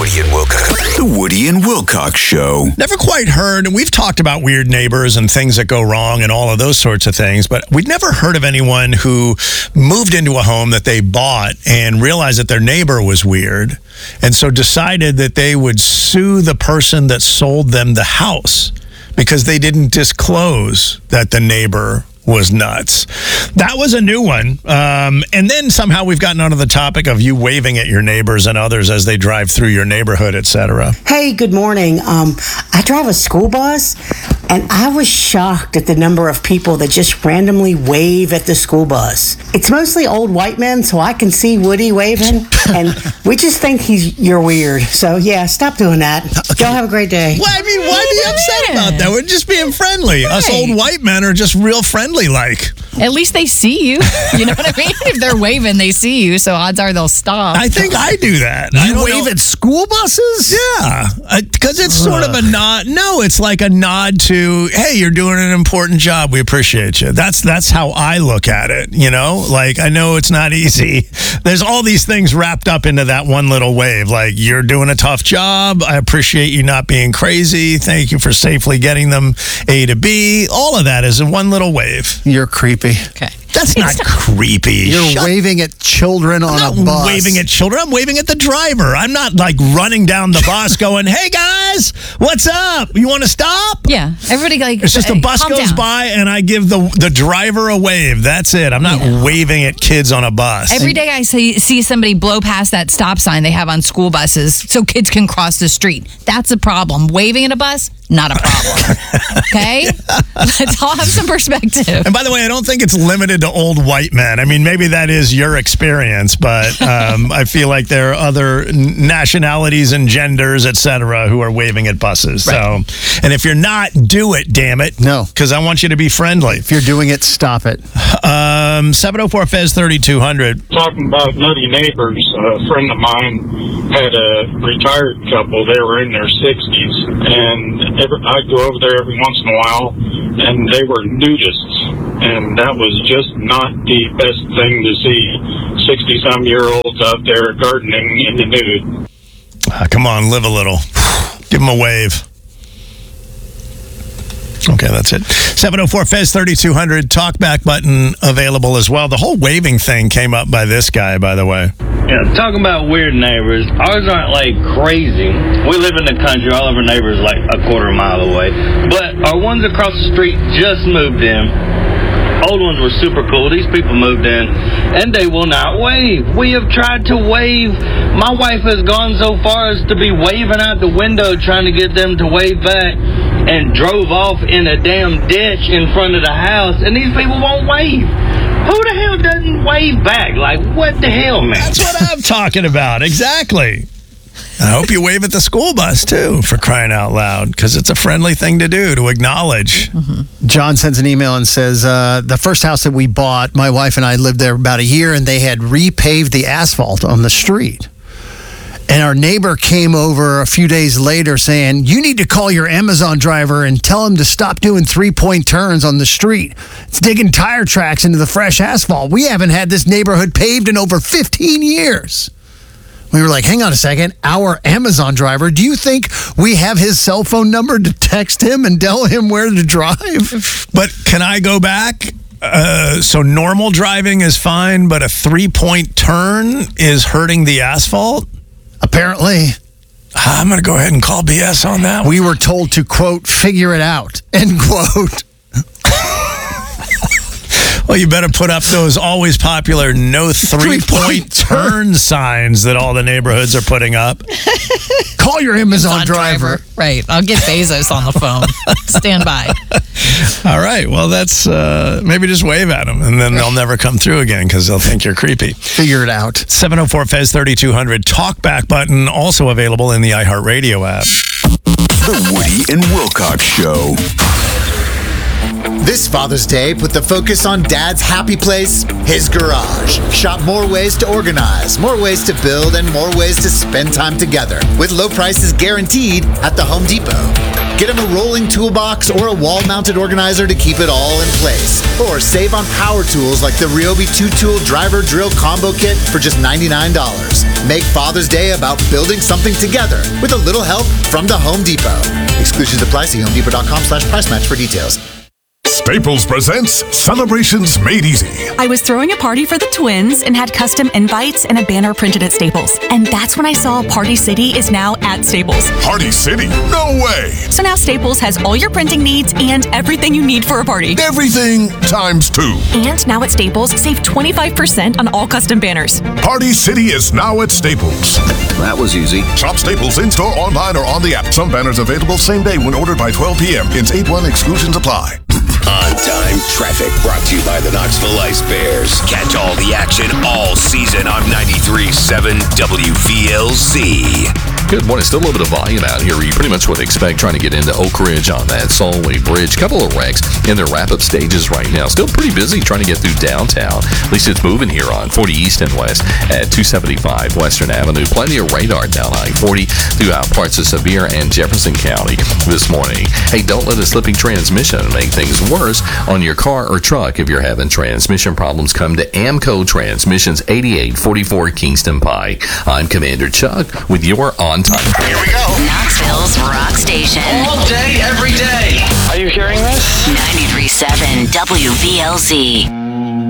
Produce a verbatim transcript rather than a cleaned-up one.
Woody and Wilcox. The Woody and Wilcox Show. Never quite heard, and we've talked about weird neighbors and things that go wrong and all of those sorts of things, but we'd never heard of anyone who moved into a home that they bought and realized that their neighbor was weird, and so decided that they would sue the person that sold them the house because they didn't disclose that the neighbor was nuts. That was a new one. Um, and then somehow we've gotten onto the topic of you waving at your neighbors and others as they drive through your neighborhood, et cetera. Hey, good morning. Um, I drive a school bus, and I was shocked at the number of people that just randomly wave at the school bus. It's mostly old white men, so I can see Woody waving, and we just think he's you're weird. So, yeah, stop doing that. Okay. Y'all have a great day. Well, I mean, why be upset about that? We're just being friendly. Right. Us old white men are just real friendly like. At least they see you. You know what I mean? If they're waving, they see you, so odds are they'll stop. I think I do that. You I don't wave know. at school buses? Yeah, because it's sort of a nod. No, it's like a nod to, hey, you're doing an important job. We appreciate you. That's that's how I look at it, you know? Like, I know it's not easy. There's all these things wrapped up into that one little wave. Like, you're doing a tough job. I appreciate you not being crazy. Thank you for safely getting them A to B. All of that is in one little wave. You're creepy. Okay. That's not creepy. You're Shut waving at children on I'm a not bus. waving at children. I'm waving at the driver. I'm not like running down the bus going, hey guys, what's up? You want to stop? Yeah. Everybody like It's just the bus calm goes down. by and I give the the driver a wave. That's it. I'm not Yeah. waving at kids on a bus. Every day I see, see somebody blow past that stop sign they have on school buses so kids can cross the street. That's a problem. Waving at a bus, not a problem. Okay? Let's all have some perspective. And by the way, I don't think it's limited to old white men. I mean, maybe that is your experience, but um, I feel like there are other nationalities and genders, et cetera, who are waving at buses. Right. So, and if you're not, do it, damn it. No. Because I want you to be friendly. If you're doing it, stop it. Um, seven oh four F E Z thirty-two hundred. Talking about nutty neighbors, a friend of mine had a retired couple. They were in their sixties, and every, I'd go over there every once in a while, and they were nudists, and that was just not the best thing to see. sixty-some-year-olds out there gardening in the nude. Ah, come on, live a little. Give them a wave. Okay, that's it. seven oh four F E Z thirty-two hundred, talkback button available as well. The whole waving thing came up by this guy, by the way. Yeah, talking about weird neighbors, ours aren't like crazy. We live in the country, all of our neighbors like a quarter mile away. But our ones across the street just moved in. Old ones were super cool. These people moved in, and they will not wave. We have tried to wave. My wife has gone so far as to be waving out the window trying to get them to wave back, and drove off in a damn ditch in front of the house, and these people won't wave. Who the hell doesn't wave back? Like, what the hell, man? That's what I'm talking about. Exactly. I hope you wave at the school bus, too, for crying out loud, because it's a friendly thing to do, to acknowledge. Mm-hmm. John sends an email and says, uh, the first house that we bought, my wife and I lived there about a year, and they had repaved the asphalt on the street. And our neighbor came over a few days later saying, you need to call your Amazon driver and tell him to stop doing three-point turns on the street. It's digging tire tracks into the fresh asphalt. We haven't had this neighborhood paved in over fifteen years. We were like, hang on a second, our Amazon driver, do you think we have his cell phone number to text him and tell him where to drive? But can I go back? Uh, so normal driving is fine, but a three-point turn is hurting the asphalt? Apparently. I'm going to go ahead and call B S on that one. We were told to, quote, figure it out, end quote. Well, you better put up those always popular no three-point Three-point turn signs that all the neighborhoods are putting up. Call your Amazon driver. Right. I'll get Bezos on the phone. Stand by. All right. Well, that's uh, maybe just wave at them, and then they'll never come through again because they'll think you're creepy. Figure it out. seven oh four F E Z thirty-two hundred, talkback button, also available in the iHeartRadio app. The Woody and Wilcox Show. This Father's Day, put the focus on Dad's happy place, his garage. Shop more ways to organize, more ways to build, and more ways to spend time together with low prices guaranteed at the Home Depot. Get him a rolling toolbox or a wall-mounted organizer to keep it all in place. Or save on power tools like the Ryobi two-tool driver drill combo kit for just ninety-nine dollars. Make Father's Day about building something together with a little help from the Home Depot. Exclusions apply. See homedepot.com slash price match for details. Staples presents Celebrations Made Easy. I was throwing a party for the twins and had custom invites and a banner printed at Staples. And that's when I saw Party City is now at Staples. Party City? No way! So now Staples has all your printing needs and everything you need for a party. Everything times two. And now at Staples, save twenty-five percent on all custom banners. Party City is now at Staples. That was easy. Shop Staples in-store, online, or on the app. Some banners available same day when ordered by twelve p.m. Ins eight one exclusions apply. On-time traffic brought to you by the Knoxville Ice Bears. Catch all the action all season on ninety-three point seven W V L Z. Good morning. Still a little bit of volume out here. You pretty much would expect trying to get into Oak Ridge on that Solway Bridge. Couple of wrecks in their wrap-up stages right now. Still pretty busy trying to get through downtown. At least it's moving here on forty East and West at two seventy-five Western Avenue. Plenty of radar down I forty throughout parts of Sevier and Jefferson County this morning. Hey, don't let a slipping transmission make things worse on your car or truck. If you're having transmission problems, come to Amco Transmissions, eighty-eight forty-four Kingston Pike. I'm Commander Chuck with your on time. Here we go. Knoxville's rock station. All day, every day. Are you hearing this? ninety-three point seven W V L Z.